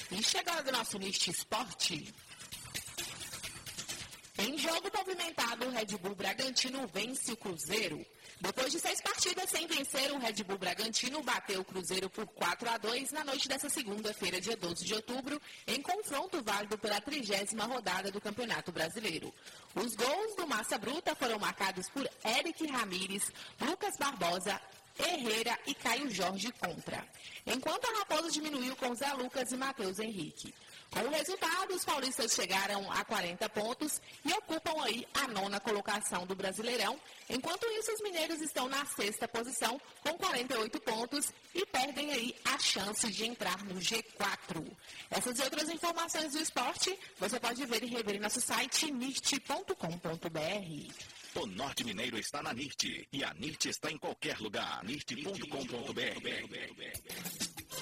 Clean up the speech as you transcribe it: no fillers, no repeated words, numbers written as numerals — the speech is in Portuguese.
E chegada do nosso Niste Esporte. Em jogo movimentado, o Red Bull Bragantino vence o Cruzeiro. Depois de 6 partidas sem vencer, o Red Bull Bragantino bateu o Cruzeiro por 4-2 na noite desta segunda-feira, dia 12 de outubro, em confronto válido pela 30ª rodada do Campeonato Brasileiro. Os gols do Massa Bruta foram marcados por Eric Ramírez, Lucas Barbosa, Herrera e Caio Jorge contra. Enquanto a Raposa diminuiu com Zé Lucas e Matheus Henrique. Com o resultado, os paulistas chegaram a 40 pontos e ocupam aí a 9ª colocação do Brasileirão. Enquanto isso, os mineiros estão na 6ª posição com 48 pontos e perdem aí a chance de entrar no G4. Essas e outras informações do esporte você pode ver e rever em nosso site nirte.com.br. O Norte Mineiro está na NIRT e a NIRT está em qualquer lugar. NIRT.com.br.